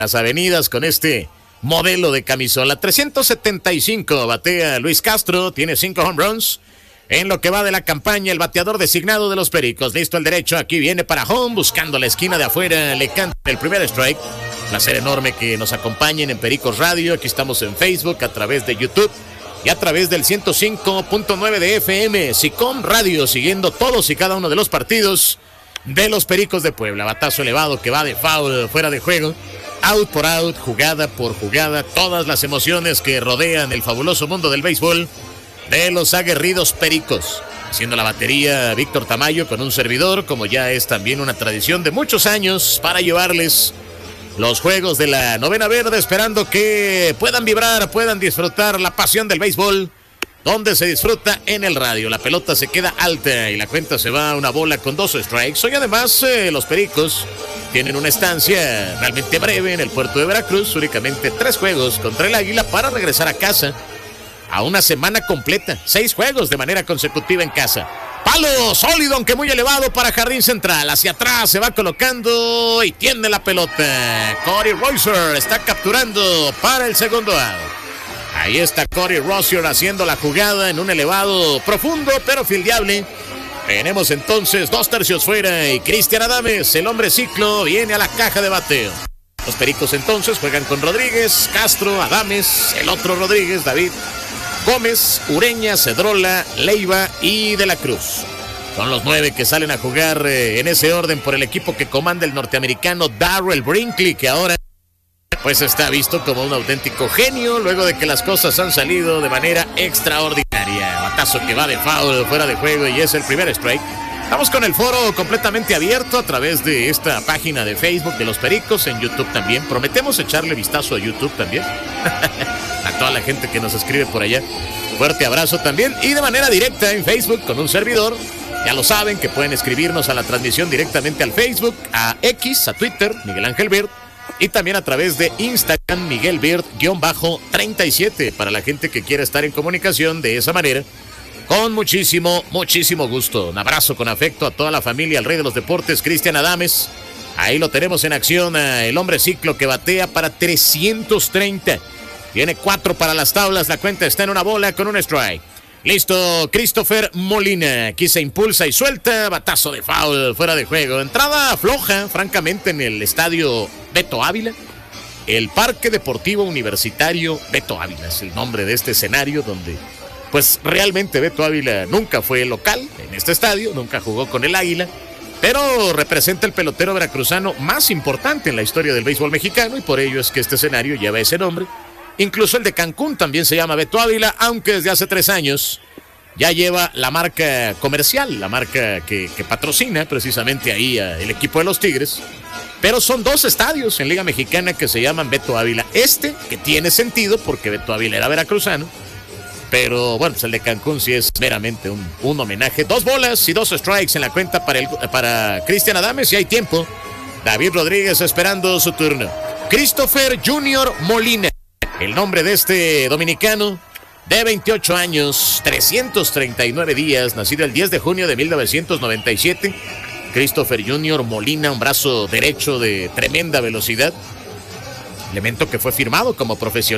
las avenidas con este modelo de camisola. 375 batea Luis Castro, tiene 5 home runs. En lo que va de la campaña, el bateador designado de los Pericos. Listo el derecho, aquí viene para home, buscando la esquina de afuera, le canta el primer strike. Placer enorme que nos acompañen en Pericos Radio. Aquí estamos en Facebook, a través de YouTube y a través del 105.9 de FM, SICOM Radio, siguiendo todos y cada uno de los partidos de los Pericos de Puebla. Batazo elevado que va de foul, fuera de juego. Out por out, jugada por jugada, todas las emociones que rodean el fabuloso mundo del béisbol de los aguerridos Pericos. Haciendo la batería Víctor Tamayo con un servidor, como ya es también una tradición de muchos años, para llevarles los juegos de la novena verde, esperando que puedan vibrar, puedan disfrutar la pasión del béisbol, donde se disfruta en el radio. La pelota se queda alta y la cuenta se va a una bola con 2 strikes. Hoy además los Pericos tienen una estancia realmente breve en el puerto de Veracruz, únicamente 3 juegos contra el Águila para regresar a casa a una semana completa, 6 juegos de manera consecutiva en casa. Palo sólido, aunque muy elevado para jardín central. Hacia atrás se va colocando y tiene la pelota. Cody Rozier está capturando para el segundo out. Ahí está Cody Rozier haciendo la jugada en un elevado profundo, pero fildeable. Tenemos entonces 2 tercios fuera y Cristian Adames, el hombre ciclo, viene a la caja de bateo. Los Pericos entonces juegan con Rodríguez, Castro, Adames, el otro Rodríguez, David Gómez, Ureña, Cedrola, Leiva y De la Cruz. Son los 9 que salen a jugar en ese orden por el equipo que comanda el norteamericano Darrell Brinkley, que ahora pues está visto como un auténtico genio luego de que las cosas han salido de manera extraordinaria. Batazo que va de foul, fuera de juego, y es el primer strike. Estamos con el foro completamente abierto a través de esta página de Facebook de los Pericos, en YouTube también. Prometemos echarle vistazo a YouTube también. A toda la gente que nos escribe por allá. Fuerte abrazo también. Y de manera directa en Facebook con un servidor. Ya lo saben que pueden escribirnos a la transmisión directamente al Facebook, a X, a Twitter, Miguel Ángel Bird. Y también a través de Instagram, Miguel Bird-37. Para la gente que quiera estar en comunicación de esa manera. Con muchísimo gusto. Un abrazo con afecto a toda la familia, al rey de los deportes, Cristian Adames. Ahí lo tenemos en acción, el hombre ciclo que batea para 330. Tiene 4 para las tablas, la cuenta está en una bola con un strike. Listo, Christopher Molina. Aquí se impulsa y suelta, batazo de foul, fuera de juego. Entrada floja, francamente, en el estadio Beto Ávila. El Parque Deportivo Universitario Beto Ávila es el nombre de este escenario donde... pues realmente Beto Ávila nunca fue local en este estadio, nunca jugó con el Águila, pero representa el pelotero veracruzano más importante en la historia del béisbol mexicano, y por ello es que este escenario lleva ese nombre. Incluso el de Cancún también se llama Beto Ávila, aunque desde hace 3 años ya lleva la marca comercial, la marca que patrocina precisamente ahí el equipo de los Tigres. Pero son 2 estadios en Liga Mexicana que se llaman Beto Ávila. Este, que tiene sentido porque Beto Ávila era veracruzano, pero bueno, pues el de Cancún sí es meramente un homenaje. 2 bolas y 2 strikes en la cuenta para Cristian Adames, y hay tiempo. David Rodríguez esperando su turno. Christopher Junior Molina, el nombre de este dominicano de 28 años, 339 días, nacido el 10 de junio de 1997. Christopher Junior Molina, un brazo derecho de tremenda velocidad. Elemento que fue firmado como profesional.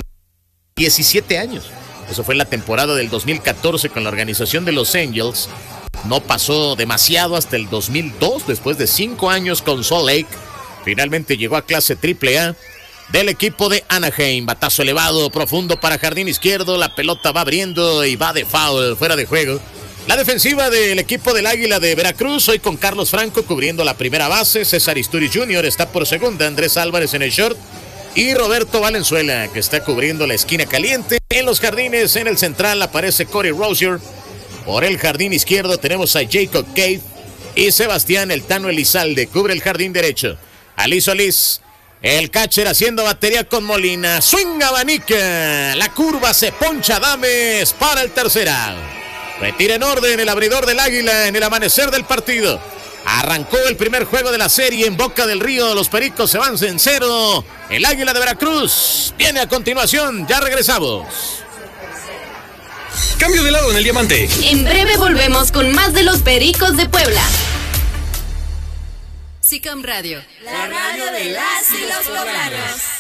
17 años. Eso fue en la temporada del 2014 con la organización de Los Angels. No pasó demasiado hasta el 2002, después de 5 años con Salt Lake. Finalmente llegó a clase AAA del equipo de Anaheim. Batazo elevado, profundo para jardín izquierdo. La pelota va abriendo y va de foul, fuera de juego. La defensiva del equipo del Águila de Veracruz, hoy con Carlos Franco cubriendo la primera base. César Isturiz Jr. está por segunda. Andrés Álvarez en el short. Y Roberto Valenzuela, que está cubriendo la esquina caliente. En los jardines, en el central, aparece Cody Rozier. Por el jardín izquierdo tenemos a Jacob Cave. Y Sebastián El Tano Elizalde cubre el jardín derecho. Ali Solís, el catcher haciendo batería con Molina. Swing abanica. La curva se poncha Adames para el tercer out. Retira en orden el abridor del Águila en el amanecer del partido. Arrancó el primer juego de la serie en Boca del Río. Los Pericos se van en 0. El Águila de Veracruz viene a continuación. Ya regresamos. Cambio de lado en el diamante. En breve volvemos con más de los Pericos de Puebla. SICOM Radio, la radio de las y los poblanos.